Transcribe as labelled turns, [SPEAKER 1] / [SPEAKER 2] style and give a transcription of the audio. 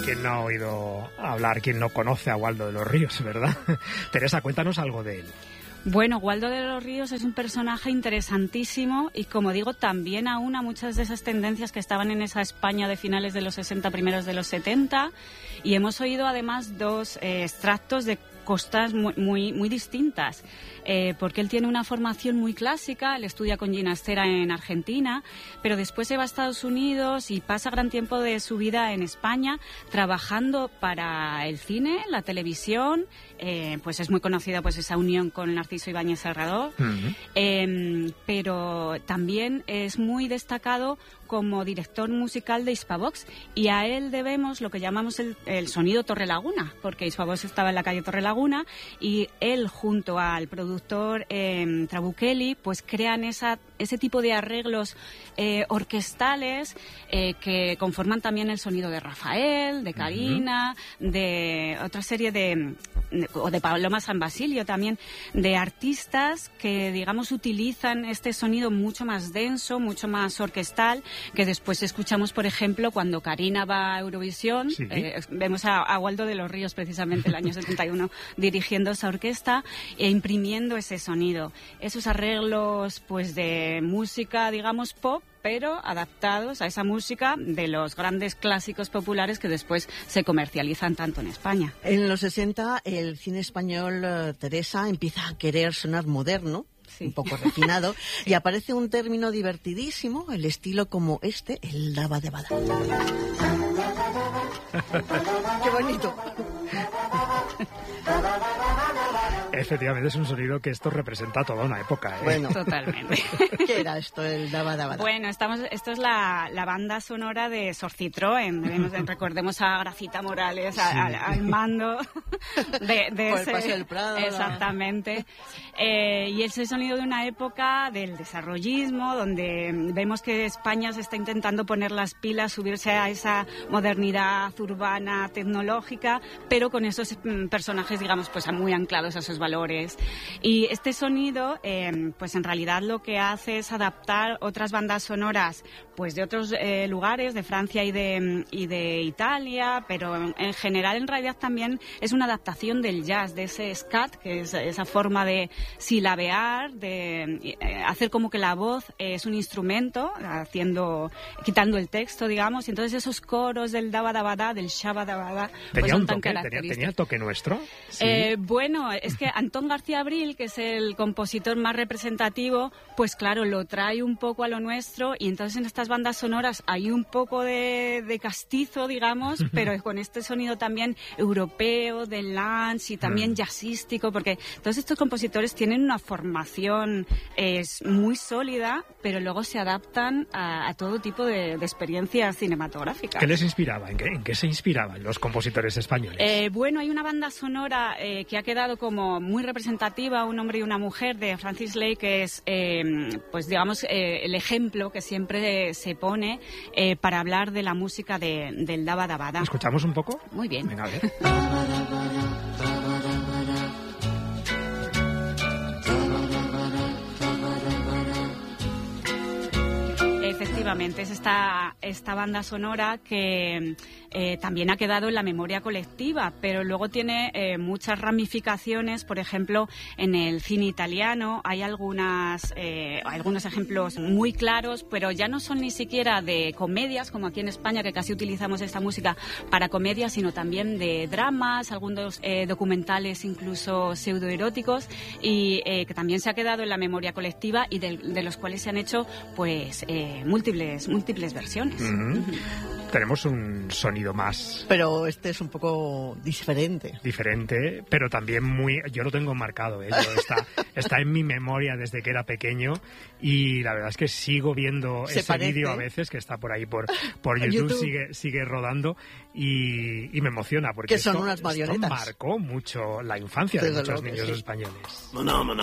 [SPEAKER 1] ¿quién no ha oído hablar, quién no conoce a Waldo de los Ríos, verdad? Teresa, cuéntanos algo de él.
[SPEAKER 2] Bueno, Waldo de los Ríos es un personaje interesantísimo y, como digo, también aúna muchas de esas tendencias que estaban en esa España de finales de los 60, primeros de los 70, y hemos oído además dos extractos de costas muy distintas, porque él tiene una formación muy clásica, él estudia con Gina Estera en Argentina, pero después se va a Estados Unidos y pasa gran tiempo de su vida en España trabajando para el cine, la televisión, pues es muy conocida pues esa unión con Narciso Ibáñez Serrador, pero también es muy destacado como director musical de Hispavox, y a él debemos lo que llamamos el sonido Torrelaguna, porque Hispavox estaba en la calle Torrelaguna y él junto al productor Trabuchelli pues crean ese tipo de arreglos orquestales que conforman también el sonido de Rafael, de Karina, de otra serie o de Paloma San Basilio también, de artistas que digamos utilizan este sonido mucho más denso, mucho más orquestal, que después escuchamos, por ejemplo, cuando Karina va a Eurovisión, sí. Vemos a Waldo de los Ríos precisamente el año 71 dirigiendo esa orquesta e imprimiendo ese sonido, esos arreglos pues de música, digamos, pop, pero adaptados a esa música de los grandes clásicos populares que después se comercializan tanto en España.
[SPEAKER 3] En los 60 el cine español, Teresa, empieza a querer sonar moderno, sí, un poco refinado, y aparece un término divertidísimo, el estilo como el daba de bada. ¡Qué bonito!
[SPEAKER 1] Efectivamente, es un sonido que esto representa toda una época, ¿eh?
[SPEAKER 2] Bueno, totalmente.
[SPEAKER 3] ¿Qué era esto, el daba de bada?
[SPEAKER 2] Bueno, esto es la banda sonora de Sor Citroën. Recordemos a Gracita Morales, sí, al mando de
[SPEAKER 3] por
[SPEAKER 2] ese...
[SPEAKER 3] el Paseo del Prado.
[SPEAKER 2] Exactamente. Y ese sonido de una época del desarrollismo, donde vemos que España se está intentando poner las pilas, subirse a esa modernidad urbana, tecnológica, pero con esos personajes, digamos, pues muy anclados a esos valores. Y este sonido, pues en realidad lo que hace es adaptar otras bandas sonoras, pues de otros lugares, de Francia y de Italia, pero en general, en realidad también es una adaptación del jazz, de ese scat, que es esa forma de silabear, de hacer como que la voz es un instrumento, quitando el texto, digamos, y entonces esos coros del daba da bada, del shaba da bada, pues son tan característicos.
[SPEAKER 1] ¿Tenía toque nuestro?
[SPEAKER 2] Sí. Bueno, es que Antón García Abril, que es el compositor más representativo, pues claro, lo trae un poco a lo nuestro, y entonces en estas bandas sonoras hay un poco de castizo, digamos, pero con este sonido también europeo, de lounge y también jazzístico, porque todos estos compositores tienen una formación muy sólida, pero luego se adaptan a todo tipo de experiencias cinematográficas.
[SPEAKER 1] ¿Qué les inspiraba? ¿En qué se inspiraban los compositores españoles?
[SPEAKER 2] Bueno, hay una banda sonora que ha quedado como muy representativa, un hombre y una mujer, de Francis Lake, que es, pues digamos, el ejemplo que siempre se pone para hablar de la música del daba da bada.
[SPEAKER 1] ¿Escuchamos un poco?
[SPEAKER 2] Muy bien.
[SPEAKER 1] Venga, a ver.
[SPEAKER 2] Efectivamente, es esta banda sonora que también ha quedado en la memoria colectiva, pero luego tiene muchas ramificaciones. Por ejemplo, en el cine italiano hay algunos ejemplos muy claros, pero ya no son ni siquiera de comedias, como aquí en España, que casi utilizamos esta música para comedias, sino también de dramas, algunos documentales incluso pseudoeróticos, y que también se ha quedado en la memoria colectiva y de los cuales se han hecho pues múltiples versiones.
[SPEAKER 1] Tenemos un sonido más...
[SPEAKER 3] Pero este es un poco diferente.
[SPEAKER 1] Diferente, pero también yo lo tengo marcado, ¿eh? Está en mi memoria desde que era pequeño, y la verdad es que sigo viendo ese vídeo a veces, que está por ahí por YouTube. Sigue rodando, y me emociona, porque
[SPEAKER 3] que son unas marionetas.
[SPEAKER 1] Esto marcó mucho la infancia de muchos niños españoles.